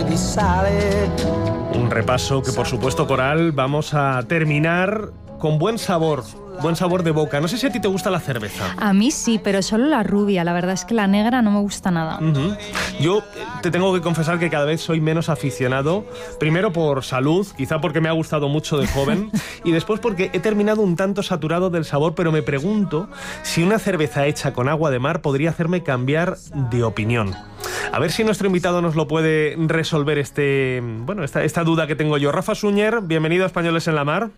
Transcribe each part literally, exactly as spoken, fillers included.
Un repaso que, por supuesto, Coral, vamos a terminar con buen sabor. Buen sabor de boca. No sé si a ti te gusta la cerveza. A mí sí, pero solo la rubia. La verdad es que la negra no me gusta nada. Uh-huh. Yo te tengo que confesar que cada vez soy menos aficionado. Primero por salud, quizá porque me ha gustado mucho de joven. Y después porque he terminado un tanto saturado del sabor, pero me pregunto si una cerveza hecha con agua de mar podría hacerme cambiar de opinión. A ver si nuestro invitado nos lo puede resolver este, bueno, esta, esta duda que tengo yo. Rafa Suñer, bienvenido a Españoles en la Mar.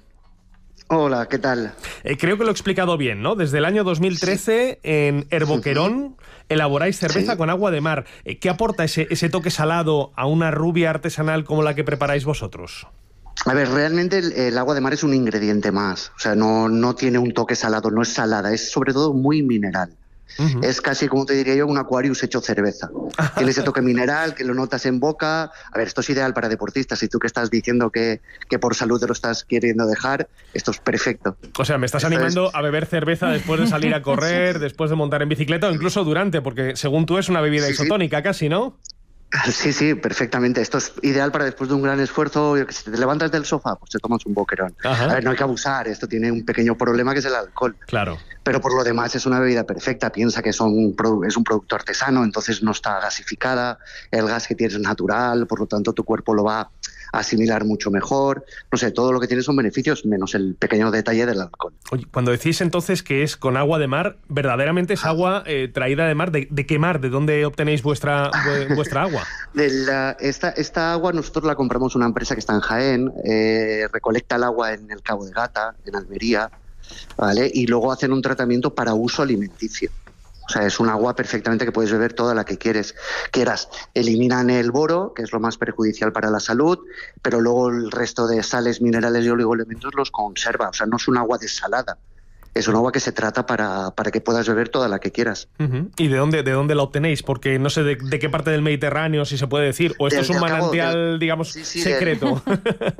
Hola, ¿qué tal? Eh, creo que lo he explicado bien, ¿no? Desde el año dos mil trece, sí. En Herboquerón, elaboráis cerveza sí. con agua de mar. Eh, ¿Qué aporta ese, ese toque salado a una rubia artesanal como la que preparáis vosotros? A ver, realmente el, el agua de mar es un ingrediente más. O sea, no, no tiene un toque salado, no es salada, es sobre todo muy mineral. Uh-huh. Es casi, como te diría yo, un Aquarius hecho cerveza. Tiene ese toque mineral que lo notas en boca. A ver, esto es ideal para deportistas. Y tú que estás diciendo que, que por salud te lo estás queriendo dejar, esto es perfecto. O sea, me estás esto animando es... a beber cerveza después de salir a correr, después de montar en bicicleta o incluso durante, porque según tú es una bebida sí, isotónica sí. casi, ¿no? Sí, sí, perfectamente. Esto es ideal para después de un gran esfuerzo. Si te levantas del sofá, pues te tomas un boquerón. Ajá. A ver, no hay que abusar. Esto tiene un pequeño problema que es el alcohol. Claro. Pero por lo demás es una bebida perfecta. Piensa que son, es un producto artesano, entonces no está gasificada. El gas que tienes es natural, por lo tanto tu cuerpo lo va a asimilar mucho mejor. No sé, todo lo que tiene son beneficios, menos el pequeño detalle del alcohol. Oye, cuando decís entonces que es con agua de mar, ¿verdaderamente es agua eh, traída de mar? ¿De, de qué mar? ¿De dónde obtenéis vuestra, vuestra agua? De la, esta, esta agua nosotros la compramos una empresa que está en Jaén, eh, recolecta el agua en el Cabo de Gata, en Almería, ¿vale? Y luego hacen un tratamiento para uso alimenticio. O sea, es un agua perfectamente que puedes beber toda la que quieres, quieras. Eliminan el boro, que es lo más perjudicial para la salud, pero luego el resto de sales, minerales y oligoelementos los conserva. O sea, no es un agua desalada. Es un agua que se trata para, para que puedas beber toda la que quieras. Uh-huh. ¿Y de dónde, de dónde la obtenéis? Porque no sé de, de qué parte del Mediterráneo, si se puede decir, o esto del, es un manantial, del, digamos, sí, sí, secreto. Del...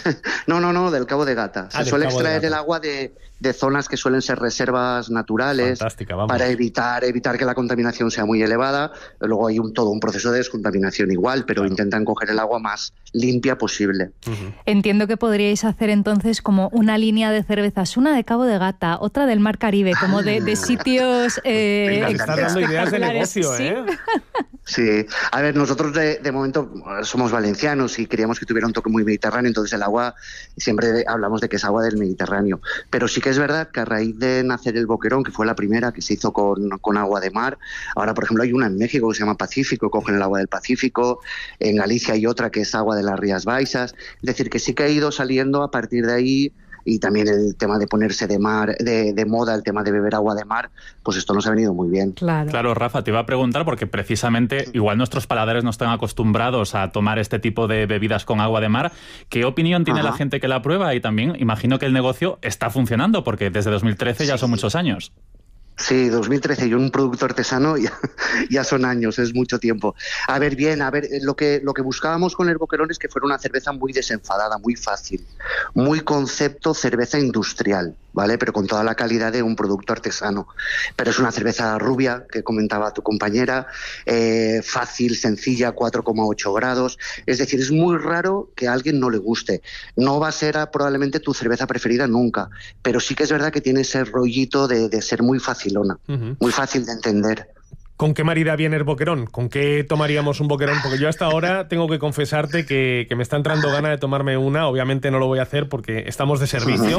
no, no, no, del Cabo de Gata. Se ah, suele extraer el agua de, de zonas que suelen ser reservas naturales. Fantástica, vamos. Para evitar, evitar que la contaminación sea muy elevada. Luego hay un, todo un proceso de descontaminación igual, pero claro. Intentan coger el agua más limpia posible. Uh-huh. Entiendo que podríais hacer entonces como una línea de cervezas, una de Cabo de Gata, otra del Mar Caribe, como de, de sitios... Eh, Me estás dando ideas de negocio, ¿sí? ¿eh? Sí. A ver, nosotros de, de momento somos valencianos y queríamos que tuviera un toque muy mediterráneo, entonces el agua, siempre hablamos de que es agua del Mediterráneo. Pero sí que es verdad que a raíz de nacer el Boquerón, que fue la primera que se hizo con, con agua de mar, ahora, por ejemplo, hay una en México que se llama Pacífico, cogen el agua del Pacífico, en Galicia hay otra que es agua de las Rías Baixas, es decir, que sí que ha ido saliendo a partir de ahí. Y también el tema de ponerse de mar, de, de moda, el tema de beber agua de mar, pues esto nos ha venido muy bien. Claro. Claro, Rafa, te iba a preguntar porque precisamente igual nuestros paladares no están acostumbrados a tomar este tipo de bebidas con agua de mar. ¿Qué opinión tiene Ajá. la gente que la prueba? Y también imagino que el negocio está funcionando porque desde dos mil trece ya sí. son muchos años. Sí, dos mil trece y un producto artesano ya, ya son años, es mucho tiempo. A ver, bien, a ver, lo que, lo que buscábamos con el Boquerón es que fuera una cerveza muy desenfadada, muy fácil, muy concepto cerveza industrial, ¿vale? Pero con toda la calidad de un producto artesano. Pero es una cerveza rubia, que comentaba tu compañera, eh, fácil, sencilla, cuatro coma ocho grados. Es decir, es muy raro que a alguien no le guste. No va a ser a, probablemente tu cerveza preferida nunca, pero sí que es verdad que tiene ese rollito de, de ser muy fácil. Uh-huh. Muy fácil de entender. ¿Con qué marida viene el Boquerón? ¿Con qué tomaríamos un Boquerón? Porque yo hasta ahora tengo que confesarte que, que me está entrando gana de tomarme una. Obviamente no lo voy a hacer porque estamos de servicio,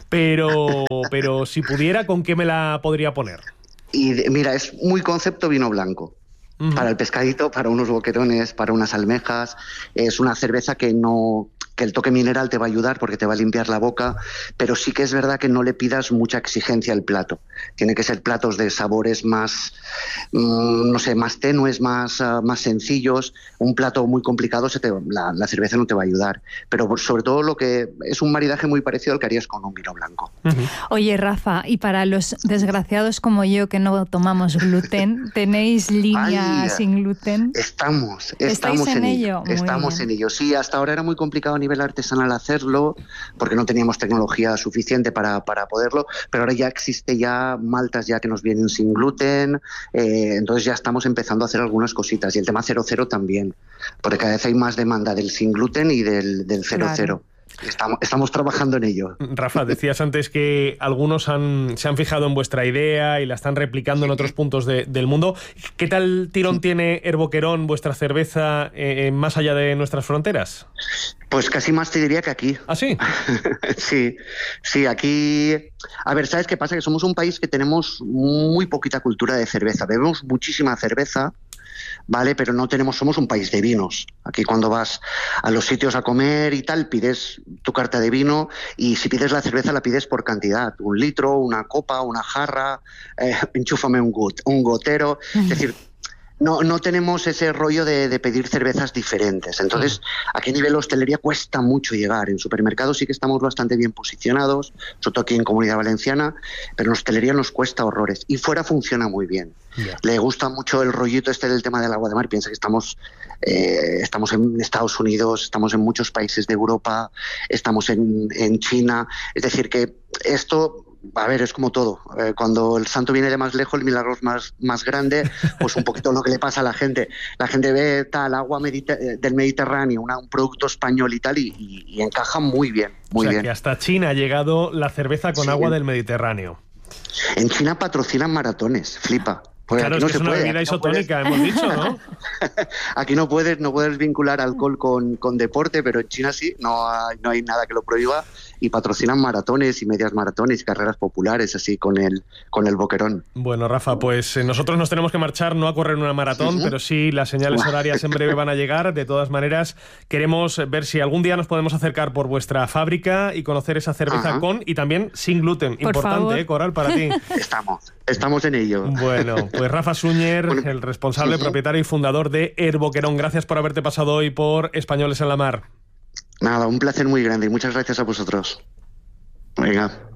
pero, pero si pudiera, ¿con qué me la podría poner? Y de, mira, es muy concepto vino blanco. Uh-huh. Para el pescadito, para unos boquerones, para unas almejas. Es una cerveza que no... que el toque mineral te va a ayudar porque te va a limpiar la boca, pero sí que es verdad que no le pidas mucha exigencia al plato. Tiene que ser platos de sabores más, mmm, no sé, más tenues, más, uh, más sencillos. Un plato muy complicado, se te, la, la cerveza no te va a ayudar. Pero sobre todo lo que es un maridaje muy parecido al que harías con un vino blanco. Uh-huh. Oye, Rafa, y para los desgraciados como yo que no tomamos gluten, ¿tenéis línea Ay, sin gluten? Estamos, estamos en, en ello. ello. Estamos bien. en ello. Sí, hasta ahora era muy complicado a nivel nivel artesanal hacerlo, porque no teníamos tecnología suficiente para, para poderlo, pero ahora ya existe ya maltas ya que nos vienen sin gluten, eh, entonces ya estamos empezando a hacer algunas cositas. Y el tema cero cero también, porque cada vez hay más demanda del sin gluten y del, del cero cero. Claro. Estamos, estamos trabajando en ello. Rafa, decías antes que algunos han, se han fijado en vuestra idea y la están replicando en otros puntos de, del mundo. ¿Qué tal tirón sí. tiene El Boquerón, vuestra cerveza, eh, más allá de nuestras fronteras? Pues casi más te diría que aquí. ¿Ah, sí? sí, sí, aquí... A ver, ¿sabes qué pasa? Que somos un país que tenemos muy poquita cultura de cerveza. Bebemos muchísima cerveza, ¿vale? Pero no tenemos, somos un país de vinos. Aquí cuando vas a los sitios a comer y tal, pides tu carta de vino y si pides la cerveza la pides por cantidad. Un litro, una copa, una jarra, eh, enchúfame un, got, un gotero. Es decir, no, no tenemos ese rollo de, de pedir cervezas diferentes. Entonces, aquí a nivel hostelería cuesta mucho llegar. En supermercados sí que estamos bastante bien posicionados, sobre todo aquí en Comunidad Valenciana, pero en hostelería nos cuesta horrores. Y fuera funciona muy bien. Yeah. Le gusta mucho el rollito este del tema del agua de mar. Piensa que estamos, eh, estamos en Estados Unidos, estamos en muchos países de Europa, estamos en, en China. Es decir, que esto... A ver, es como todo. Eh, cuando el santo viene de más lejos, el milagro es más, más grande, pues un poquito lo que le pasa a la gente. La gente ve tal agua mediter- del Mediterráneo, una, un producto español y tal, y, y, y encaja muy bien, muy o sea, bien. Que hasta China ha llegado la cerveza con sí. agua del Mediterráneo. En China patrocinan maratones, flipa. Pues claro, aquí no es que se es una puede. Bebida isotónica, no hemos dicho, ¿no? Aquí no puedes, no puedes vincular alcohol con, con deporte, pero en China sí, no hay, no hay nada que lo prohíba y patrocinan maratones y medias maratones y carreras populares así con el, con el Boquerón. Bueno, Rafa, pues eh, nosotros nos tenemos que marchar, no a correr una maratón, sí. pero sí las señales horarias en breve van a llegar. De todas maneras, queremos ver si algún día nos podemos acercar por vuestra fábrica y conocer esa cerveza Ajá. con y también sin gluten. Por Importante, favor. ¿eh, Coral, para ti? Estamos, estamos en ello. Bueno, pues Rafa Suñer, bueno, el responsable, sí, propietario y fundador de El Boquerón. Gracias por haberte pasado hoy por Españoles en la Mar. Nada, un placer muy grande y muchas gracias a vosotros. Venga.